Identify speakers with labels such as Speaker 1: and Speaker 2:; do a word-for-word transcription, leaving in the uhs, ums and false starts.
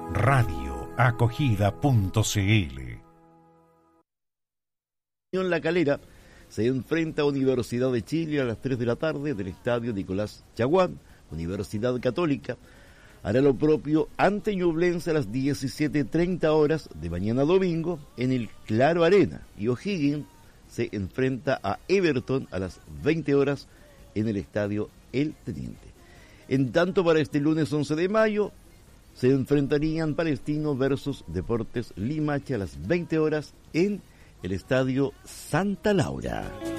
Speaker 1: radio acogida punto c l.
Speaker 2: En La Calera se enfrenta a Universidad de Chile a las tres de la tarde del estadio Nicolás Chaguán. Universidad Católica hará lo propio ante Ñublense a las diecisiete treinta horas de mañana domingo en el Claro Arena, y O'Higgins se enfrenta a Everton a las veinte horas en el estadio El Teniente. En tanto, para este lunes once de mayo se enfrentarían Palestino versus Deportes Limache a las veinte horas en el estadio Santa Laura.